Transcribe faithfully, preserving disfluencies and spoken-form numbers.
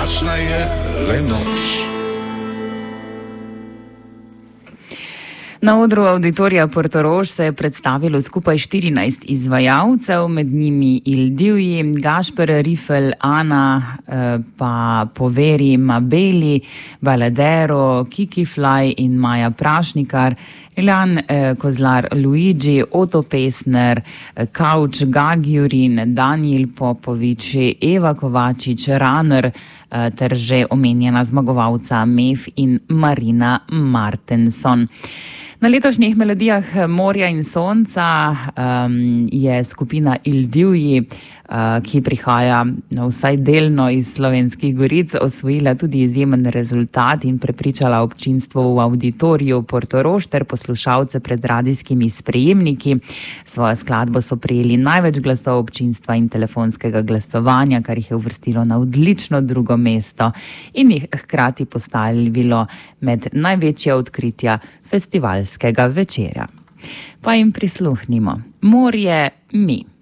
Drugačna je le noč. Na odru Auditorija Portorož se je predstavilo skupaj štirinajst izvajalcev, med njimi Il Divji, Gašper Rifel, Ana, pa Poveri Mabeli, Baladero, Kiki Fly in Maja Prašnikar, Ilan Kozlar Luigi, Oto Pesner, Kauč Gagjurin, Daniel Popovič, Eva Kovačič, Runner, ter že omenjena zmagovalca Mef in Marina Martenson. Na letošnjih melodijah Morja in sonca um, je skupina Il Divji, uh, ki prihaja vsaj delno iz Slovenskih goric, osvojila tudi izjemen rezultat in prepričala občinstvo v Auditoriju Portorož ter poslušalce pred radijskimi sprejemniki. Svojo skladbo so prejeli največ glasov občinstva in telefonskega glasovanja, kar jih je uvrstilo na odlično drugo mesto in jih hkrati postavilo med največja odkritja festivalskega večera. Pa jim prisluhnimo. Morje mi.